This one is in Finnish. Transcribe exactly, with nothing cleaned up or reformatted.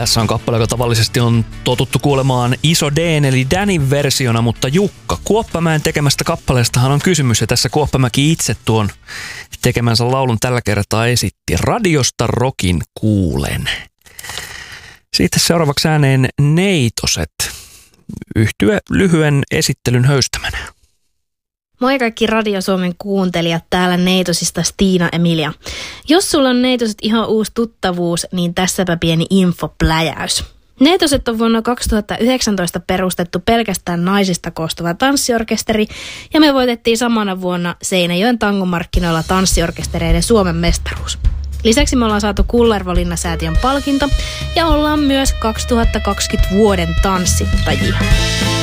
Tässä on kappale, joka tavallisesti on totuttu kuulemaan Iso D:n eli Danin versiona, mutta Jukka Kuoppamäen tekemästä kappaleestahan on kysymys. Ja tässä Kuoppamäki itse tuon tekemänsä laulun tällä kertaa esitti. Radiosta rokin kuulen. Sitten seuraavaksi ääneen Neitoset. Yhtye lyhyen esittelyn höystämänä. Moi kaikki Radio Suomen kuuntelijat, täällä Neitosista Stiina Emilia. Jos sulla on Neitoset ihan uusi tuttavuus, niin tässäpä pieni infopläjäys. Neitoset on vuonna kaksituhattayhdeksäntoista perustettu pelkästään naisista koostuva tanssiorkesteri, ja me voitettiin samana vuonna Seinäjoen tangomarkkinoilla tanssiorkestereiden Suomen mestaruus. Lisäksi me ollaan saatu Kullervo-Linnasäätiön palkinto ja ollaan myös kaksituhattakaksikymmentä vuoden tanssittajia.